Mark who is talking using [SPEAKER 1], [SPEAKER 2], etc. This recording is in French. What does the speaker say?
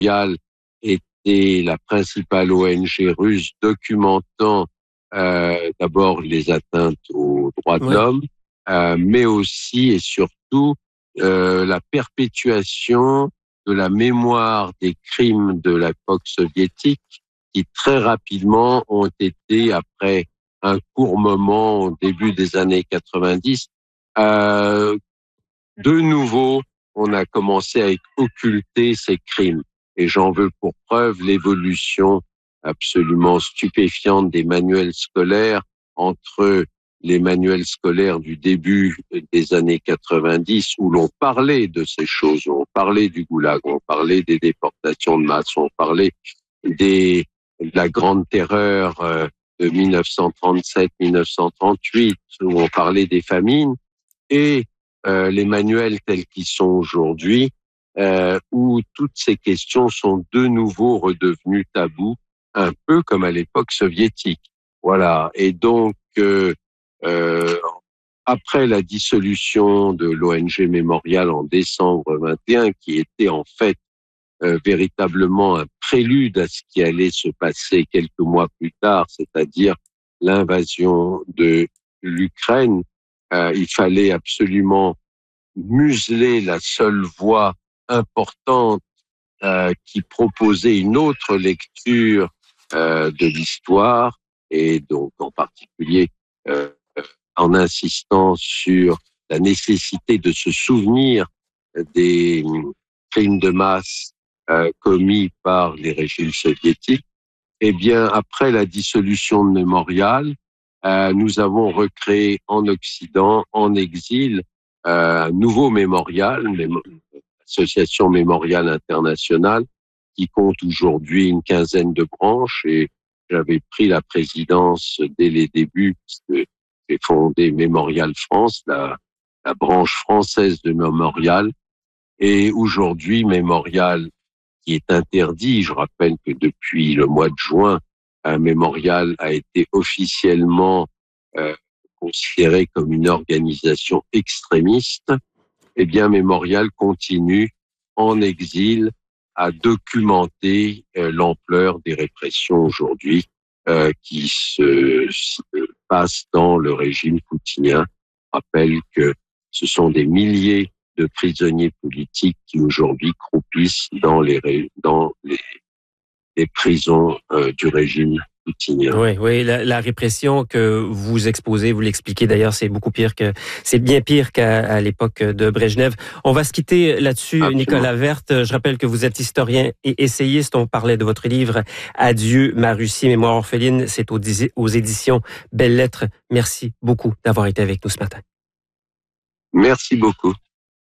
[SPEAKER 1] était la principale ONG russe documentant d'abord les atteintes aux droits de l'homme, mais aussi et surtout la perpétuation de la mémoire des crimes de l'époque soviétique qui très rapidement ont été, après un court moment au début des années 90, de nouveau, on a commencé à occulter ces crimes. Et j'en veux pour preuve l'évolution absolument stupéfiante des manuels scolaires entre les manuels scolaires du début des années 90 où l'on parlait de ces choses, on parlait du goulag, on parlait des déportations de masse, on parlait de la grande terreur de 1937-1938 où on parlait des famines et les manuels tels qu'ils sont aujourd'hui où toutes ces questions sont de nouveau redevenues tabous, un peu comme à l'époque soviétique. Voilà. Et donc, après la dissolution de l'ONG Mémorial en décembre 21, qui était en fait véritablement un prélude à ce qui allait se passer quelques mois plus tard, c'est-à-dire l'invasion de l'Ukraine, il fallait absolument museler la seule voix importante qui proposait une autre lecture de l'histoire, et donc en particulier en insistant sur la nécessité de se souvenir des crimes de masse commis par les régimes soviétiques. Eh bien, après la dissolution de Mémorial, nous avons recréé en Occident, en exil, un nouveau mémorial, l'Association Mémorial Internationale, qui compte aujourd'hui une quinzaine de branches, et j'avais pris la présidence dès les débuts, puisque j'ai fondé Mémorial France, la branche française de Mémorial, et aujourd'hui Mémorial qui est interdit. Je rappelle que depuis le mois de juin, un Mémorial a été officiellement considéré comme une organisation extrémiste. Eh bien, Mémorial continue en exil à documenter l'ampleur des répressions aujourd'hui qui se passent dans le régime poutinien. Je rappelle que ce sont des milliers de prisonniers politiques qui aujourd'hui croupissent dans les prisons du régime poutinien.
[SPEAKER 2] Oui, la répression que vous exposez, vous l'expliquez d'ailleurs, c'est bien pire qu'à l'époque de Brejnev. On va se quitter là-dessus, absolument. Nicolas Werth. Je rappelle que vous êtes historien et essayiste. On parlait de votre livre Adieu ma Russie, mémoire orpheline. C'est aux éditions Belles Lettres. Merci beaucoup d'avoir été avec nous ce matin.
[SPEAKER 1] Merci beaucoup.